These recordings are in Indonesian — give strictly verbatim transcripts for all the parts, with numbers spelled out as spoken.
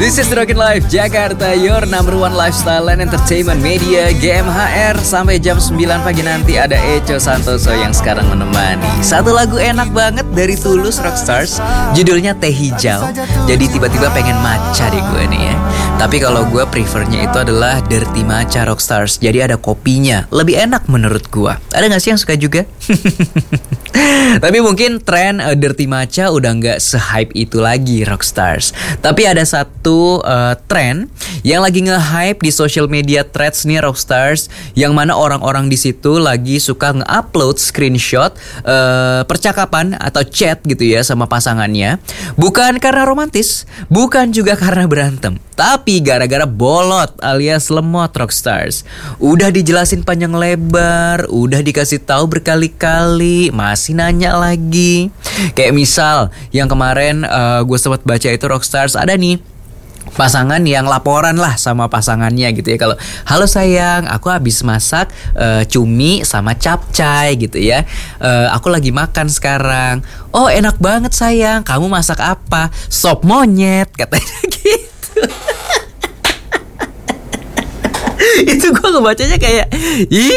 This is Rockin' Life Jakarta, your number one lifestyle and entertainment media G M H R. Sampai jam sembilan pagi nanti ada Echo Santoso yang sekarang menemani. Satu lagu enak banget dari Tulus Rockstars, judulnya Teh Hijau. Jadi tiba-tiba pengen matcha deh gue nih ya. Tapi kalau gue prefernya itu adalah Dirty Matcha Rockstars. Jadi ada kopinya, lebih enak menurut gue. Ada gak sih yang suka juga? Tapi mungkin tren uh, Dirty Matcha udah gak se-hype itu lagi Rockstars. Tapi ada satu uh, tren yang lagi nge-hype di social media threads nih Rockstars, yang mana orang-orang di situ lagi suka nge-upload screenshot uh, percakapan atau chat gitu ya sama pasangannya. Bukan karena romantis, bukan juga karena berantem, tapi gara-gara bolot alias lemot Rockstars. Udah dijelasin panjang lebar, udah dikasih tahu berkali-kali, masih nanya lagi. Kayak misal yang kemarin uh, gue sempat baca itu Rockstars, ada nih pasangan yang laporan lah sama pasangannya gitu ya. Kalau, halo sayang, aku habis masak uh, cumi sama capcay gitu ya. uh, Aku lagi makan sekarang. Oh enak banget sayang, kamu masak apa? Sop monyet katanya gitu. Itu gue ngebacanya kayak ih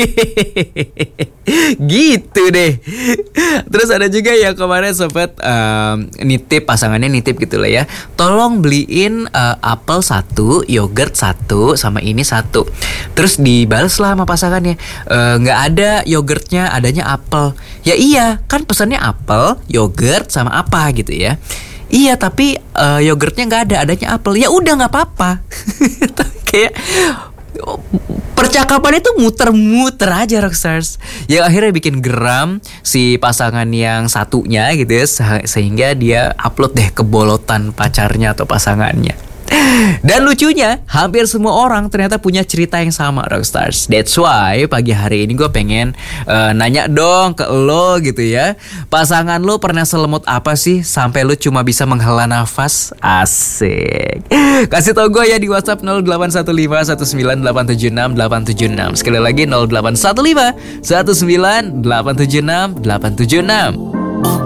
gitu deh. Terus ada juga yang kemarin sempet um, nitip, pasangannya nitip gitu lah ya, tolong beliin uh, apel satu, yogurt satu, sama ini satu. Terus dibales lah sama pasangannya, e, gak ada yogurtnya, adanya apel. Ya iya, kan pesannya apel, yogurt, sama apa gitu ya. Iya tapi uh, yogurtnya gak ada, adanya apel. Ya udah gak apa-apa. Kayak percakapan itu muter-muter aja Rockstars, yang akhirnya bikin geram si pasangan yang satunya gitu ya, sehingga dia upload deh kebolotan pacarnya atau pasangannya. Dan lucunya, hampir semua orang ternyata punya cerita yang sama Rockstars. That's why pagi hari ini gue pengen uh, nanya dong ke lo gitu ya, pasangan lo pernah selemot apa sih sampai lo cuma bisa menghela nafas? Asik. Kasih tau gue ya di WhatsApp nol delapan satu lima satu sembilan delapan tujuh enam delapan tujuh enam. Sekali lagi nol delapan satu lima satu sembilan delapan tujuh enam delapan tujuh enam.